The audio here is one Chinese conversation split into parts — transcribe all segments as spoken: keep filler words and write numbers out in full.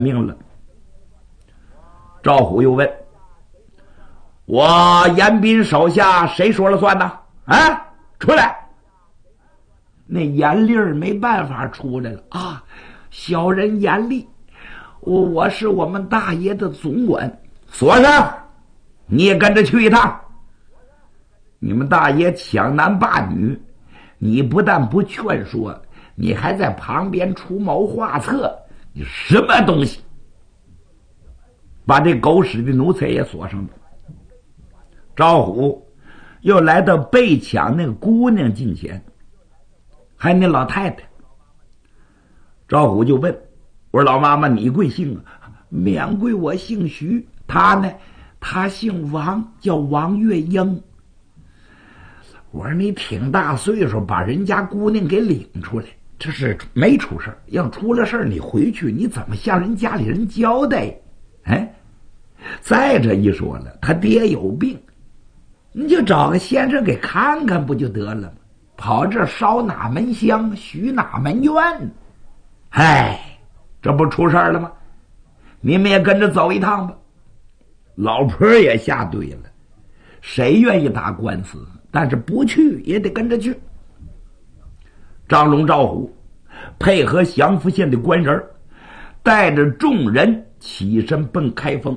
命了。赵虎又问：“我严彬手下谁说了算呢？啊，出来！”那严厉儿没办法出来了啊！小人严厉，我我是我们大爷的总管，锁上！你也跟着去一趟。你们大爷抢男霸女，你不但不劝说，你还在旁边出谋划策，你什么东西？把这狗屎的奴才也锁上了。赵虎又来到被抢那个姑娘近前，还有那老太太。赵虎就问：“我说老妈妈，你贵姓啊？”“免贵，我姓徐。”“他呢？”“他姓王，叫王月英。”我说：“你挺大岁数，把人家姑娘给领出来，这是没出事，要出了事你回去你怎么向人家里人交代？哎，再这一说了，他爹有病，你就找个先生给看看不就得了吗？跑这烧哪门香，许哪门愿？哎，这不出事了吗？你们也跟着走一趟吧。”老婆也下对了，谁愿意打官司？但是不去也得跟着去。张龙、赵虎配合降福县的官人，带着众人起身奔开封。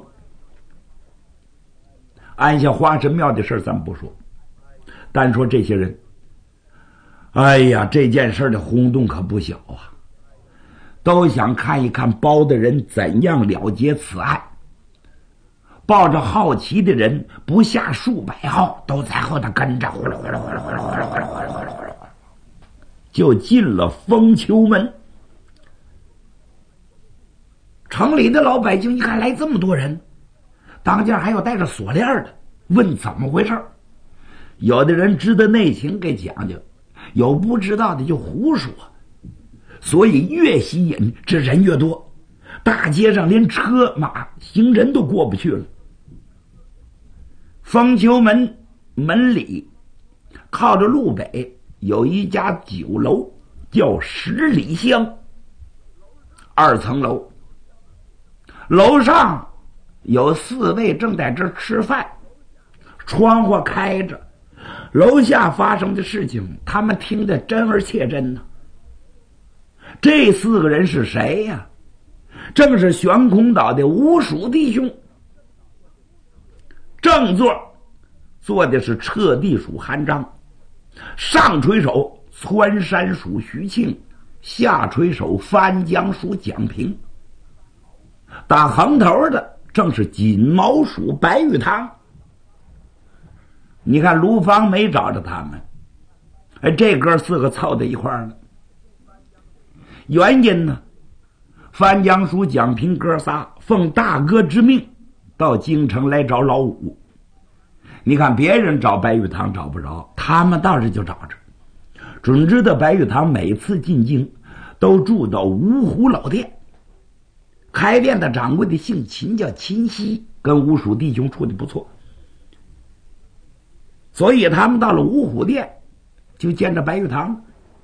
按下花神庙的事咱不说，单说这些人，哎呀，这件事的轰动可不小啊！都想看一看包大人怎样了结此案。抱着好奇的人不下数百号，都在后头跟着，呼噜呼噜呼噜呼噜呼噜呼噜呼噜呼噜呼噜，就进了封丘门。城里的老百姓一看来这么多人，当家还有带着锁链的，问怎么回事。有的人知道内情给讲讲，有不知道的就胡说。所以越吸引这人越多，大街上连车马行人都过不去了。封丘门门里靠着路北有一家酒楼，叫十里香，二层楼，楼上有四位正在这吃饭，窗户开着，楼下发生的事情他们听得真而切真呢。这四个人是谁呀？正是悬空岛的五鼠弟兄。正座坐的是彻地属韩章，上垂手窜山属徐庆，下垂手翻江属蒋平。打横头的正是锦毛属白玉堂。你看卢芳没找着他们，哎，这哥四个凑在一块儿了。原因呢，翻江属蒋平哥仨奉大哥之命到京城来找老五。你看别人找白玉堂找不着，他们倒是就找着。准知道白玉堂每次进京都住到五虎老店，开店的掌柜的姓秦，叫秦熙，跟五鼠弟兄处的不错，所以他们到了五虎店就见着白玉堂。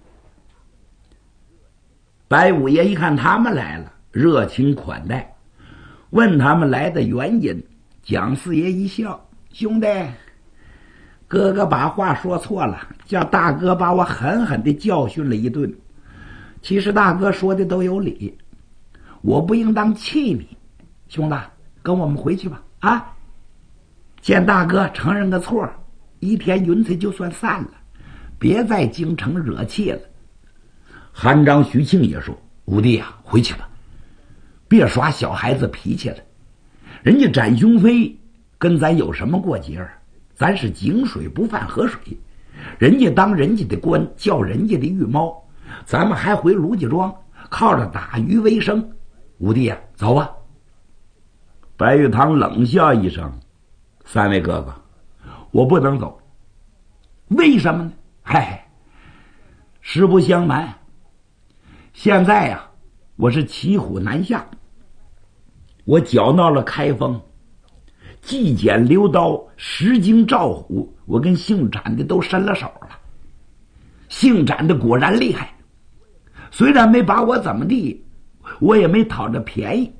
白五爷一看他们来了，热情款待，问他们来的原因。蒋四爷一笑：“兄弟，哥哥把话说错了，叫大哥把我狠狠地教训了一顿。其实大哥说的都有理，我不应当气你。兄弟，跟我们回去吧。啊，见大哥承认个错，一天云彩就算散了，别在京城惹气了。”韩章、徐庆也说：“五弟啊，回去吧，别耍小孩子脾气了。人家展雄飞跟咱有什么过节？咱是井水不犯河水，人家当人家的官，叫人家的御猫，咱们还回卢家庄，靠着打鱼为生。五弟啊，走吧。”白玉堂冷笑一声：“三位哥哥，我不能走。为什么呢？嗨，实不相瞒，现在呀、啊，我是骑虎难下，我搅闹了开封，纪检刘刀、石京赵虎，我跟姓展的都伸了手了。姓展的果然厉害，虽然没把我怎么地，我也没讨着便宜。